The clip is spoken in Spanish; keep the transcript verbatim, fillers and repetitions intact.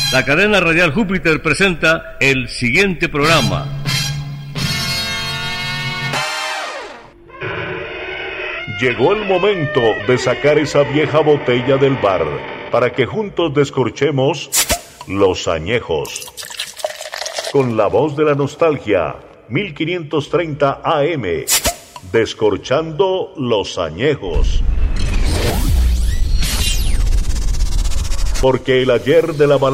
La cadena radial Júpiter presenta el siguiente programa. Llegó el momento de sacar esa vieja botella del bar para que juntos descorchemos los añejos. Con la voz de la nostalgia, mil quinientos treinta A M, descorchando los añejos. Porque el ayer de la